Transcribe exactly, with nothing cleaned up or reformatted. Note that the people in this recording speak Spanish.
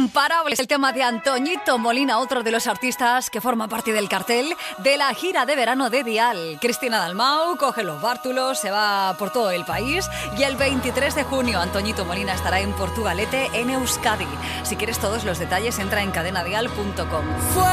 Imparable es el tema de Antoñito Molina, otro de los artistas que forma parte del cartel de la gira de verano de Dial. Cristina Dalmau coge los bártulos, se va por todo el país y el veintitrés de junio Antoñito Molina estará en Portugalete, en Euskadi. Si quieres todos los detalles, entra en cadena dial punto com.